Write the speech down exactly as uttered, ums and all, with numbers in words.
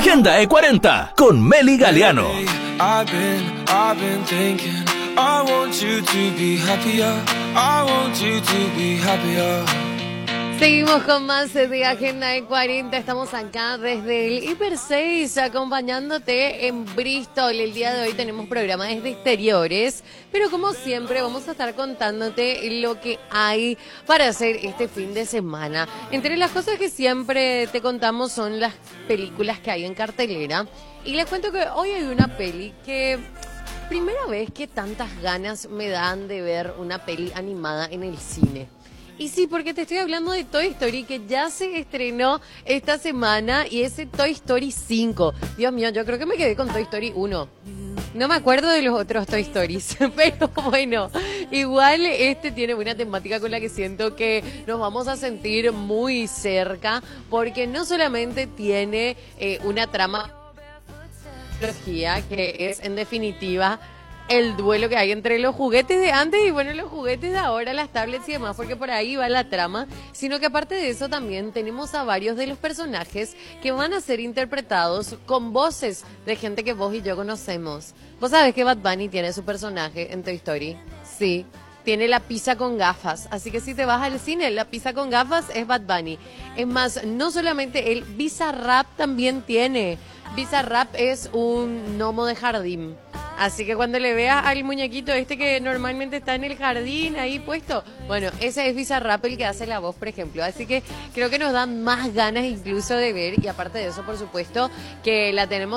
Agenda E cuarenta con Meli Galeano. I've been, I've been thinking, I want you to be happier, I want you to be happier. Seguimos con más de Agenda E cuarenta, estamos acá desde el Hiper seis acompañándote en Bristol. El día de hoy tenemos programa desde exteriores, pero como siempre vamos a estar contándote lo que hay para hacer este fin de semana. Entre las cosas que siempre te contamos son las películas que hay en cartelera, y les cuento que hoy hay una peli que... Primera vez que tantas ganas me dan de ver una peli animada en el cine. Y sí, porque te estoy hablando de Toy Story, que ya se estrenó esta semana, y ese Toy Story cinco. Dios mío, yo creo que me quedé con Toy Story uno. No me acuerdo de los otros Toy Stories, pero bueno, igual este tiene una temática con la que siento que nos vamos a sentir muy cerca, porque no solamente tiene eh, una trama que es en definitiva el duelo que hay entre los juguetes de antes y bueno, los juguetes de ahora, las tablets y demás, porque por ahí va la trama, sino que aparte de eso también tenemos a varios de los personajes que van a ser interpretados con voces de gente que vos y yo conocemos. ¿Vos sabés que Bad Bunny tiene su personaje en Toy Story? Sí. Tiene la pizza con gafas, así que si te vas al cine, la pizza con gafas es Bad Bunny. Es más, no solamente él, Bizarrap también tiene. Bizarrap es un gnomo de jardín, así que cuando le veas al muñequito este que normalmente está en el jardín ahí puesto, bueno, ese es Bizarrap el que hace la voz, por ejemplo. Así que creo que nos dan más ganas incluso de ver, y aparte de eso, por supuesto, que la tenemos